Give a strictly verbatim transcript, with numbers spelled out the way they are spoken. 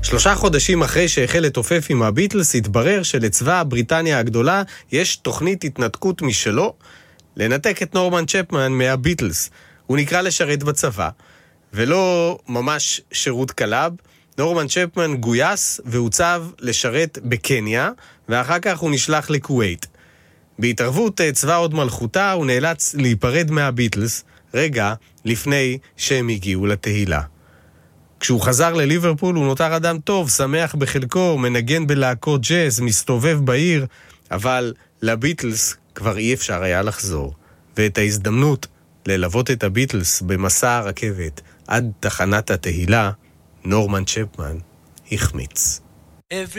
שלושה חודשים אחרי שהחל לתופף עם הביטלס, התברר שלצבא בריטניה הגדולה יש תוכנית התנתקות משלו, לנתק את נורמן צ'פמן מהביטלס. הוא נקרא לשרת בצבא, ולא ממש שירות קלאב. נורמן צ'פמן גויס והוצב לשרת בקניה, ואחר כך הוא נשלח לכווית. בהתערבות צבא עוד מלכותה הוא נאלץ להיפרד מהביטלס רגע לפני שהם הגיעו לתהילה. כשהוא חזר לליברפול הוא נותר אדם טוב, שמח בחלקו, מנגן בלהקות ג'אז, מסתובב בעיר, אבל לביטלס כבר אי אפשר היה לחזור. ואת ההזדמנות ללוות את הביטלס במסע הרכבת עד תחנת התהילה, נורמן צ'פמן החמיץ.